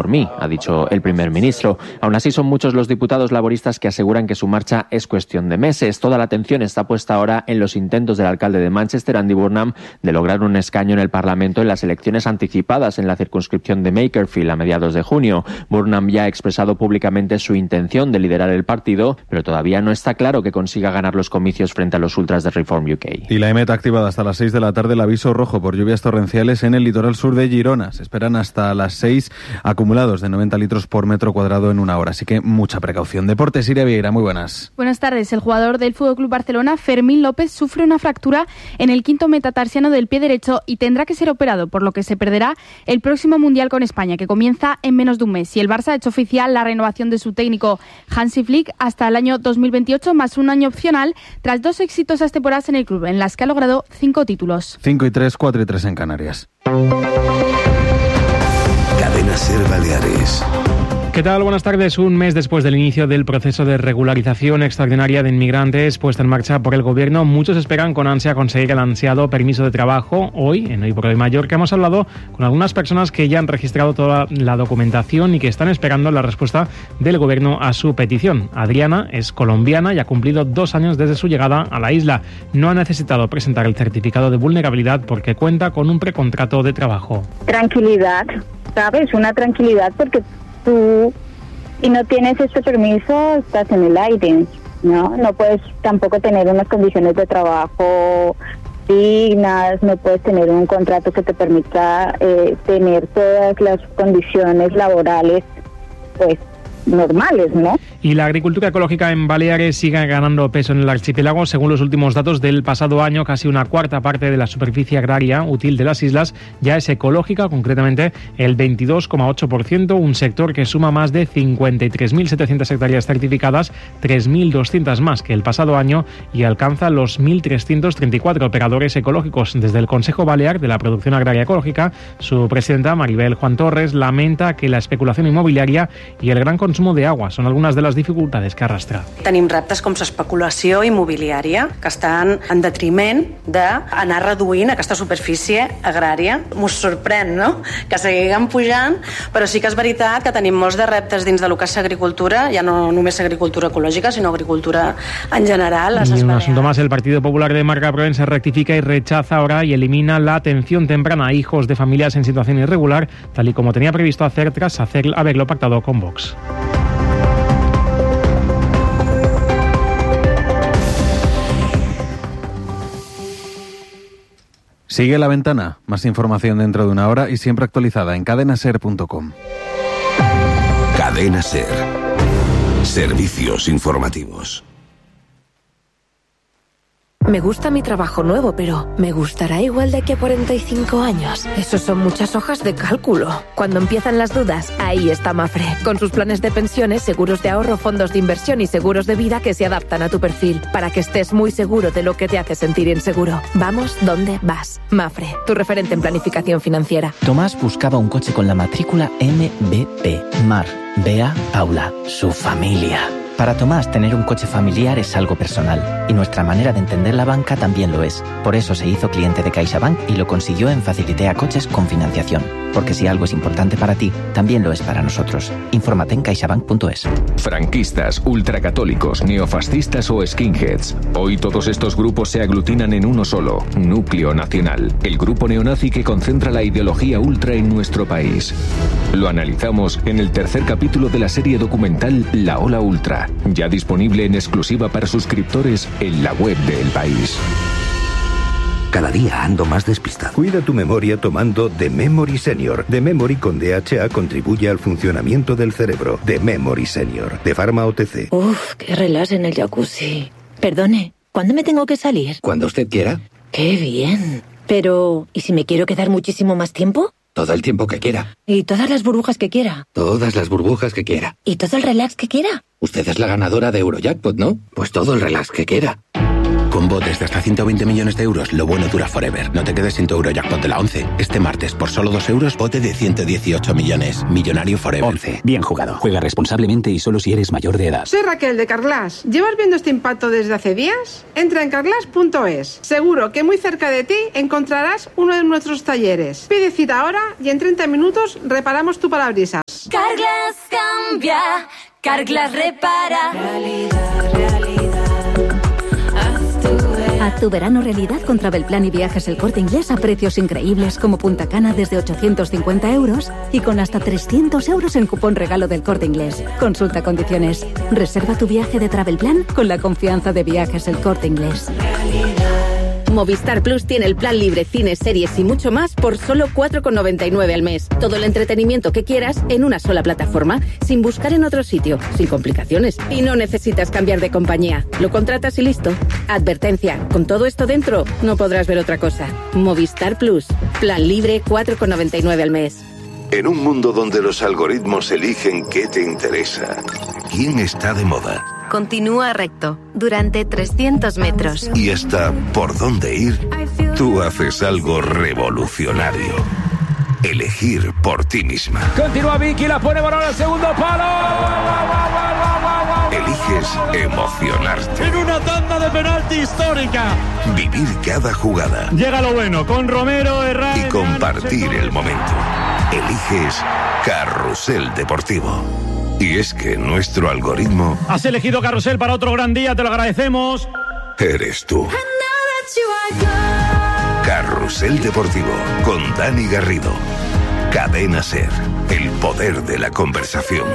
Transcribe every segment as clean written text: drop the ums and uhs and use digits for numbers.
por mí, ha dicho el primer ministro. Aún así, son muchos los diputados laboristas que aseguran que su marcha es cuestión de meses. Toda la atención está puesta ahora en los intentos del alcalde de Manchester, Andy Burnham, de lograr un escaño en el Parlamento en las elecciones anticipadas en la circunscripción de Makerfield a mediados de junio. Burnham ya ha expresado públicamente su intención de liderar el partido, pero todavía no está claro que consiga ganar los comicios frente a los ultras de Reform UK. Y la EMET ha activado hasta las 6 de la tarde el aviso rojo por lluvias torrenciales en el litoral sur de Girona. Se esperan hasta las 6 acumulados de 90 litros por metro cuadrado en una hora, así que mucha precaución. Deportes, Iria Vieira, muy buenas. Buenas tardes. El jugador del FC Barcelona, Fermín López, sufre una fractura en el quinto metatarsiano del pie derecho y tendrá que ser operado, por lo que se perderá el próximo Mundial con España, que comienza en menos de un mes. Y el Barça ha hecho oficial la renovación de su técnico Hansi Flick hasta el año 2028, más un año opcional, tras 2 exitosas temporadas en el club, en las que ha logrado 5 títulos. 5-3, 4-3 en Canarias. Cadena SER Baleares. ¿Qué tal? Buenas tardes. Un mes después del inicio del proceso de regularización extraordinaria de inmigrantes puesta en marcha por el Gobierno, muchos esperan con ansia conseguir el ansiado permiso de trabajo. Hoy, en Hoy por Hoy Mallorca, hemos hablado con algunas personas que ya han registrado toda la documentación y que están esperando la respuesta del Gobierno a su petición. Adriana es colombiana y ha cumplido 2 años desde su llegada a la isla. No ha necesitado presentar el certificado de vulnerabilidad porque cuenta con un precontrato de trabajo. Tranquilidad, ¿sabes? Una tranquilidad porque tú, y no tienes este permiso, estás en el aire, ¿no? No puedes tampoco tener unas condiciones de trabajo dignas, no puedes tener un contrato que te permita tener todas las condiciones laborales, pues, normales, ¿no? Y la agricultura ecológica en Baleares sigue ganando peso en el archipiélago. Según los últimos datos del pasado año, casi una cuarta parte de la superficie agraria útil de las islas ya es ecológica, concretamente el 22,8%, un sector que suma más de 53.700 hectáreas certificadas, 3.200 más que el pasado año, y alcanza los 1.334 operadores ecológicos. Desde el Consejo Balear de la Producción Agraria Ecológica, su presidenta, Maribel Juan Torres, lamenta que la especulación inmobiliaria y el gran consumo de agua són algunes de les dificultats que arrastra. Tenim reptes com l'especulació immobiliària, que estan en detriment d'anar reduint aquesta superfície agrària. Mos sorprèn, no?, que seguim pujant, però sí que és veritat que tenim molts de reptes dins de lo que és agricultura, ja no només agricultura ecològica, sinó agricultura en general. Y un asunto más, el Partido Popular de Marga Provença rectifica y rechaza ahora y elimina la atención temprana a hijos de familias en situación irregular, tal y como tenía previsto hacer tras haberlo pactado con Vox. Sigue La Ventana. Más información dentro de una hora y siempre actualizada en cadenaser.com. Cadena SER. Servicios informativos. Me gusta mi trabajo nuevo, pero ¿me gustará igual de aquí a 45 años? Eso son muchas hojas de cálculo. Cuando empiezan las dudas, ahí está Mafre, con sus planes de pensiones, seguros de ahorro, fondos de inversión y seguros de vida que se adaptan a tu perfil, para que estés muy seguro de lo que te hace sentir inseguro. Vamos donde vas. Mafre, tu referente en planificación financiera. Tomás buscaba un coche con la matrícula MBP. Mar, Bea, Paula, su familia. Para Tomás, tener un coche familiar es algo personal, y nuestra manera de entender la banca también lo es. Por eso se hizo cliente de CaixaBank y lo consiguió en Facilitea Coches con financiación. Porque si algo es importante para ti, también lo es para nosotros. Infórmate en caixabank.es. Franquistas, ultracatólicos, neofascistas o skinheads. Hoy todos estos grupos se aglutinan en uno solo, Núcleo Nacional, el grupo neonazi que concentra la ideología ultra en nuestro país. Lo analizamos en el tercer capítulo de la serie documental La Ola Ultra, ya disponible en exclusiva para suscriptores en la web de El País. Cada día ando más despistado. Cuida tu memoria tomando The Memory Senior. The Memory con DHA contribuye al funcionamiento del cerebro. The Memory Senior, de Pharma OTC. Uf, qué relax en el jacuzzi. Perdone, ¿cuándo me tengo que salir? Cuando usted quiera. ¡Qué bien! Pero, ¿y si me quiero quedar muchísimo más tiempo? Todo el tiempo que quiera. ¿Y todas las burbujas que quiera? Todas las burbujas que quiera. ¿Y todo el relax que quiera? Usted es la ganadora de Eurojackpot, ¿no? Pues todo el relax que quiera. Con botes de hasta 120 millones de euros, lo bueno dura forever. No te quedes sin tu Eurojackpot de la 11. Este martes, por solo 2 euros, bote de 118 millones. Millonario forever. 11. Bien jugado. Juega responsablemente y solo si eres mayor de edad. Soy Raquel de Carglass. ¿Llevas viendo este impacto desde hace días? Entra en carglass.es. Seguro que muy cerca de ti encontrarás uno de nuestros talleres. Pide cita ahora y en 30 minutos reparamos tu parabrisas. Carglass cambia, Carglass repara. Haz tu verano realidad con Travelplan y Viajes El Corte Inglés a precios increíbles como Punta Cana desde 850 euros y con hasta 300 euros en cupón regalo del Corte Inglés. Consulta condiciones. Reserva tu viaje de Travelplan con la confianza de Viajes El Corte Inglés. Movistar Plus tiene el plan libre, cines, series y mucho más por solo 4,99 al mes. Todo el entretenimiento que quieras en una sola plataforma, sin buscar en otro sitio, sin complicaciones. Y no necesitas cambiar de compañía. Lo contratas y listo. Advertencia, con todo esto dentro, no podrás ver otra cosa. Movistar Plus, plan libre, 4,99 al mes. En un mundo donde los algoritmos eligen qué te interesa, quién está de moda, Continúa recto durante 300 metros. y hasta por dónde ir, tú haces algo revolucionario. Elegir por ti misma. Continúa Vicky, la pone balón al segundo palo. Eliges emocionarte. En una tanda de penalti histórica. Vivir cada jugada. Llega lo bueno con Romero, Herrera. Y compartir el momento. Eliges Carrusel Deportivo. Y es que nuestro algoritmo Has elegido Carrusel para otro gran día, te lo agradecemos. eres tú. Carrusel Deportivo con Dani Garrido. Cadena SER. El poder de la conversación.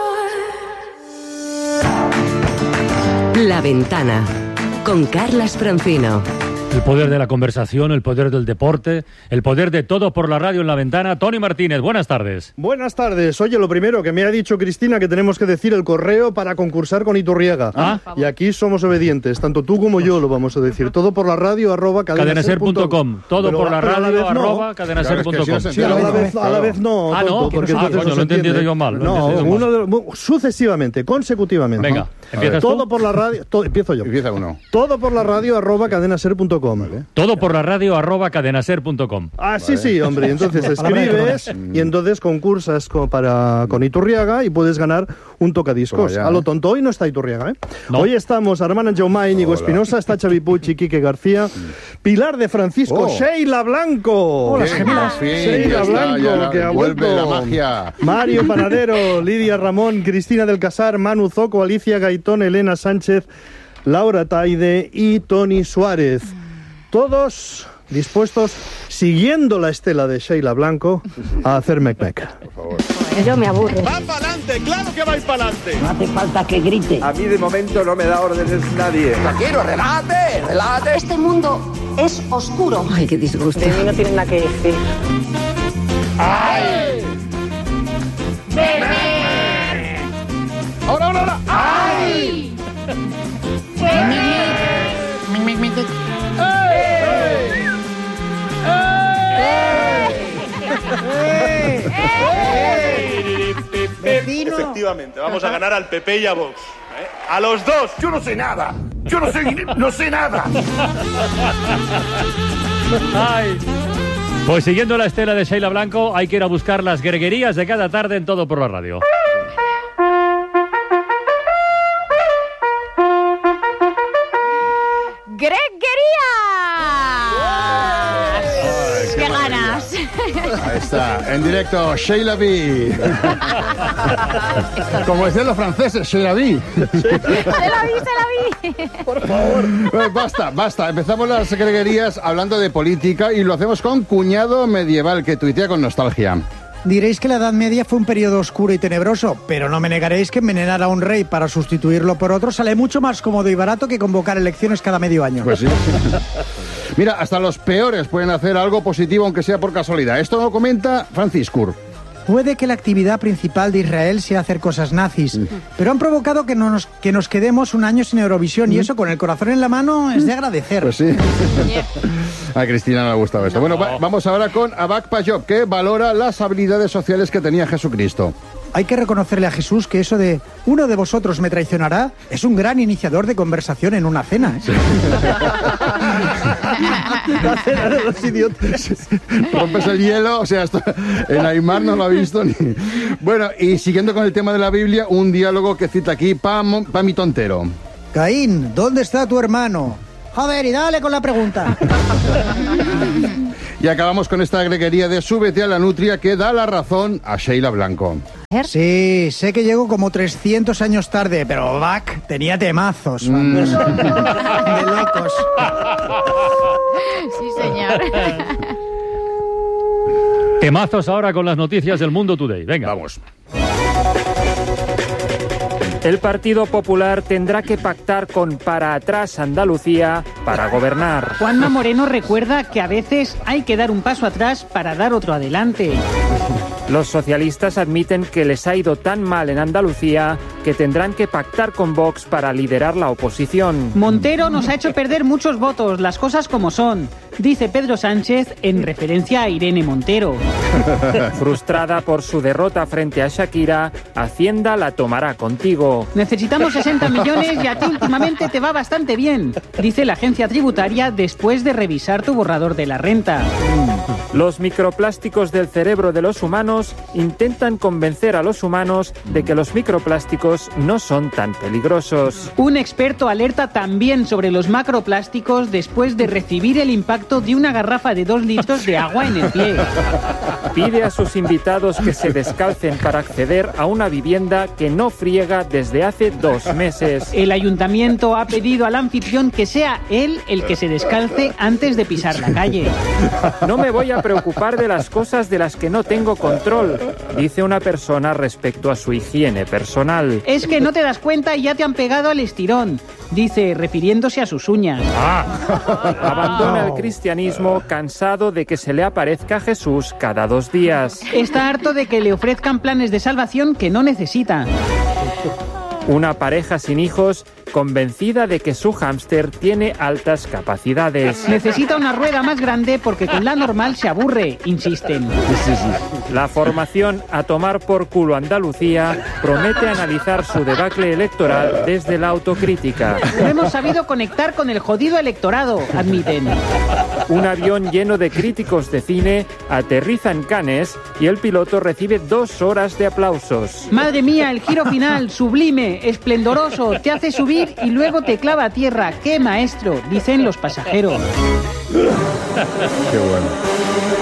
La Ventana, con Carlas Francino. El poder de la conversación, el poder del deporte, el poder de todo por la radio en La Ventana. Tony Martínez, buenas tardes. Buenas tardes. Oye, lo primero que me ha dicho Cristina que tenemos que decir el correo para concursar con Iturriaga. Y aquí somos obedientes, tanto tú como yo lo vamos a decir. Todo por la radio @cadenaser.com. Todo por la radio @cadenaser.com. Sí, a la vez no. Ah, no, porque coño, lo he entendido yo mal. Sucesivamente, consecutivamente. Venga, empiezas todo tú. por la radio. Empiezo yo. Empieza uno. Todo por la radio @cadenaser.com. Todo por la radio @cadenaser.com. Ah, sí, hombre. Y entonces escribes y entonces concursas con Iturriaga y puedes ganar un tocadiscos. A lo tonto, hoy no está Iturriaga, ¿eh? No. Hoy estamos Armand Jaumá, Íñigo Espinosa, está Xavi Puig y Quique García, Pilar de Francisco, Sheila Blanco. Hola, gemelas. Sheila Blanco, que ha vuelve vuelto. la magia. Mario Panadero, Lidia Ramón, Cristina del Casar, Manu Zoco, Alicia Gaitón, Elena Sánchez, Laura Taide y Tony Suárez. Todos dispuestos, siguiendo la estela de Sheila Blanco, a hacer mec-mec. Por favor. Yo me aburro. ¡Va para adelante! ¡Claro que vais para adelante! No hace falta que grite. A mí de momento no me da órdenes nadie. Tranquilo, relájate. Este mundo es oscuro. Ay, qué disgusto. De mí no tienen nada que decir. ¡Ay! ¡Ahora! ¡Ay! Efectivamente, vamos a ganar al PP y a Vox. A los dos. Yo no sé nada. No sé nada. Ay. Pues siguiendo la estela de Sheila Blanco, hay que ir a buscar las greguerías de cada tarde en Todo por la Radio. ¡Greguerías! ¡Qué ganas! Ahí está, en directo, Sheila B. Como decían los franceses, Sheila B. ¡Se la vi! Por favor. Basta. Empezamos las greguerías hablando de política y lo hacemos con Cuñado Medieval, que tuitea con nostalgia. Diréis que la Edad Media fue un periodo oscuro y tenebroso, pero no me negaréis que envenenar a un rey para sustituirlo por otro sale mucho más cómodo y barato que convocar elecciones cada medio año. Pues sí. Mira, hasta los peores pueden hacer algo positivo, aunque sea por casualidad. Esto lo comenta Franciscur. Puede que la actividad principal de Israel sea hacer cosas nazis, pero han provocado que nos quedemos un año sin Eurovisión y eso con el corazón en la mano es de agradecer. Pues sí. A Cristina no le ha gustado esto. Bueno, vamos ahora con Abak Pajov, que valora las habilidades sociales que tenía Jesucristo. Hay que reconocerle a Jesús que eso de uno de vosotros me traicionará es un gran iniciador de conversación en una cena. ¿Eh? Sí. La cena de los idiotas. Rompes el hielo, o sea, esto, en Aymar no lo ha visto ni... Bueno, y siguiendo con el tema de la Biblia, un diálogo que cita aquí Pami Tontero. Caín, ¿dónde está tu hermano? Joder, y dale con la pregunta. Y acabamos con esta greguería de Súbete a la Nutria, que da la razón a Sheila Blanco. Sí, sé que llegó como 300 años tarde, pero Bach tenía temazos. De locos. Sí, señor. Temazos ahora con las noticias del Mundo Today. Venga. Vamos. El Partido Popular tendrá que pactar con Para Atrás Andalucía para gobernar. Juanma Moreno recuerda que a veces hay que dar un paso atrás para dar otro adelante. Los socialistas admiten que les ha ido tan mal en Andalucía que tendrán que pactar con Vox para liderar la oposición. Montero nos ha hecho perder muchos votos, las cosas como son, dice Pedro Sánchez en referencia a Irene Montero. Frustrada por su derrota frente a Shakira, Hacienda la tomará contigo. Necesitamos 60 millones y a ti últimamente te va bastante bien, dice la agencia tributaria después de revisar tu borrador de la renta. Los microplásticos del cerebro de los humanos intentan convencer a los humanos de que los microplásticos no son tan peligrosos. Un experto alerta también sobre los macroplásticos después de recibir el impacto de una garrafa de 2 litros de agua en el pie. Pide a sus invitados que se descalcen para acceder a una vivienda que no friega desde hace 2 meses. El ayuntamiento ha pedido al anfitrión que sea él el que se descalce antes de pisar la calle. No me voy a preocupar de las cosas de las que no tengo control, dice una persona respecto a su higiene personal. Es que no te das cuenta y ya te han pegado al estirón, dice refiriéndose a sus uñas. Abandona el cristianismo cansado de que se le aparezca Jesús cada 2 días. Está harto de que le ofrezcan planes de salvación que no necesita. Una pareja sin hijos convencida de que su hámster tiene altas capacidades. Necesita una rueda más grande porque con la normal se aburre, insisten. La formación A Tomar por Culo Andalucía promete analizar su debacle electoral desde la autocrítica. No hemos sabido conectar con el jodido electorado, admiten. Un avión lleno de críticos de cine aterriza en Cannes y el piloto recibe 2 horas de aplausos. Madre mía, el giro final, sublime, esplendoroso, te hace subir y luego te clava a tierra. ¡Qué maestro!, dicen los pasajeros. Qué bueno.